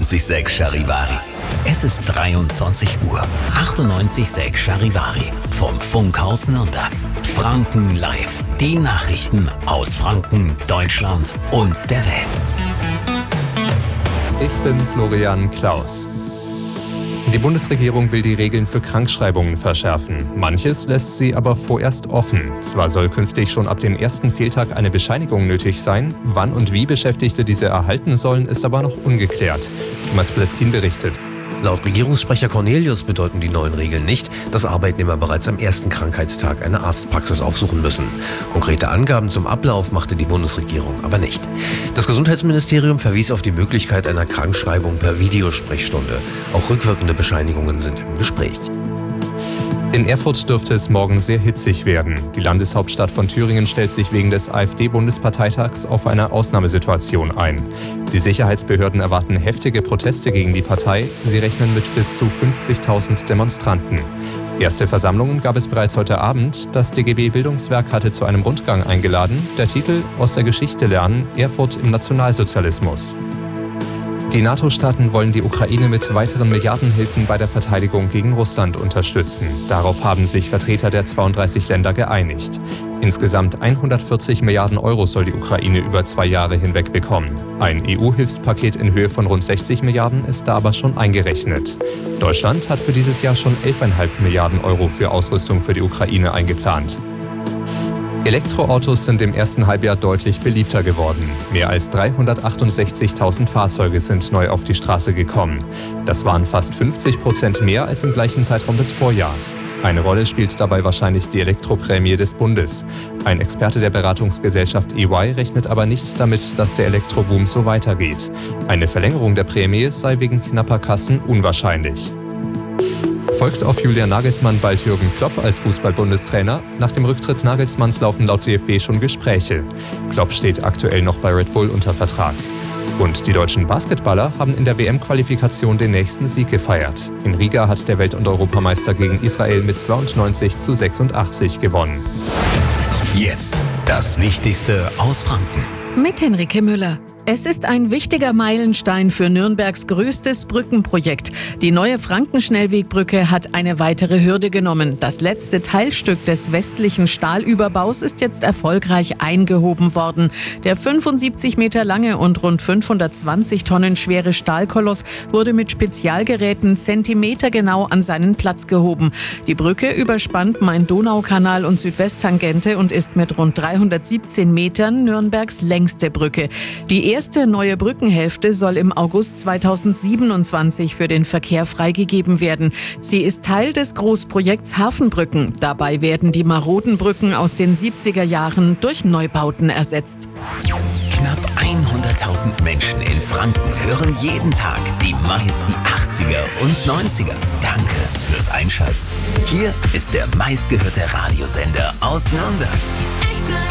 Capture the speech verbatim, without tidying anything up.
achtundneunzig Komma sechs Charivari. Es ist dreiundzwanzig Uhr. achtundneunzig Komma sechs Charivari vom Funkhaus Nürnberg. Franken live. Die Nachrichten aus Franken, Deutschland und der Welt. Ich bin Florian Klaus. Die Bundesregierung will die Regeln für Krankschreibungen verschärfen. Manches lässt sie aber vorerst offen. Zwar soll künftig schon ab dem ersten Fehltag eine Bescheinigung nötig sein. Wann und wie Beschäftigte diese erhalten sollen, ist aber noch ungeklärt. Thomas Bleskin berichtet. Laut Regierungssprecher Cornelius bedeuten die neuen Regeln nicht, dass Arbeitnehmer bereits am ersten Krankheitstag eine Arztpraxis aufsuchen müssen. Konkrete Angaben zum Ablauf machte die Bundesregierung aber nicht. Das Gesundheitsministerium verwies auf die Möglichkeit einer Krankschreibung per Videosprechstunde. Auch rückwirkende Bescheinigungen sind im Gespräch. In Erfurt dürfte es morgen sehr hitzig werden. Die Landeshauptstadt von Thüringen stellt sich wegen des AfD-Bundesparteitags auf eine Ausnahmesituation ein. Die Sicherheitsbehörden erwarten heftige Proteste gegen die Partei. Sie rechnen mit bis zu fünfzigtausend Demonstranten. Erste Versammlungen gab es bereits heute Abend. Das D G B-Bildungswerk hatte zu einem Rundgang eingeladen. Der Titel »Aus der Geschichte lernen – Erfurt im Nationalsozialismus«. Die NATO-Staaten wollen die Ukraine mit weiteren Milliardenhilfen bei der Verteidigung gegen Russland unterstützen. Darauf haben sich Vertreter der zweiunddreißig Länder geeinigt. Insgesamt hundertvierzig Milliarden Euro soll die Ukraine über zwei Jahre hinweg bekommen. Ein E U-Hilfspaket in Höhe von rund sechzig Milliarden ist da aber schon eingerechnet. Deutschland hat für dieses Jahr schon elf Komma fünf Milliarden Euro für Ausrüstung für die Ukraine eingeplant. Elektroautos sind im ersten Halbjahr deutlich beliebter geworden. Mehr als dreihundertachtundsechzigtausend Fahrzeuge sind neu auf die Straße gekommen. Das waren fast fünfzig Prozent mehr als im gleichen Zeitraum des Vorjahrs. Eine Rolle spielt dabei wahrscheinlich die Elektroprämie des Bundes. Ein Experte der Beratungsgesellschaft E Y rechnet aber nicht damit, dass der Elektroboom so weitergeht. Eine Verlängerung der Prämie sei wegen knapper Kassen unwahrscheinlich. Folgt auf Julian Nagelsmann bald Jürgen Klopp als Fußball-Bundestrainer? Nach dem Rücktritt Nagelsmanns laufen laut D F B schon Gespräche. Klopp steht aktuell noch bei Red Bull unter Vertrag. Und die deutschen Basketballer haben in der W M-Qualifikation den nächsten Sieg gefeiert. In Riga hat der Welt- und Europameister gegen Israel mit zweiundneunzig zu sechsundachtzig gewonnen. Jetzt das Wichtigste aus Franken. Mit Henrike Müller. Es ist ein wichtiger Meilenstein für Nürnbergs größtes Brückenprojekt. Die neue Frankenschnellwegbrücke hat eine weitere Hürde genommen. Das letzte Teilstück des westlichen Stahlüberbaus ist jetzt erfolgreich eingehoben worden. Der fünfundsiebzig Meter lange und rund fünfhundertzwanzig Tonnen schwere Stahlkoloss wurde mit Spezialgeräten zentimetergenau an seinen Platz gehoben. Die Brücke überspannt Main-Donau-Kanal und Südwesttangente und ist mit rund dreihundertsiebzehn Metern Nürnbergs längste Brücke. Die Die erste neue Brückenhälfte soll im August zweitausendsiebenundzwanzig für den Verkehr freigegeben werden. Sie ist Teil des Großprojekts Hafenbrücken. Dabei werden die maroden Brücken aus den siebziger Jahren durch Neubauten ersetzt. Knapp hunderttausend Menschen in Franken hören jeden Tag die meisten achtziger und neunziger. Danke fürs Einschalten. Hier ist der meistgehörte Radiosender aus Nürnberg.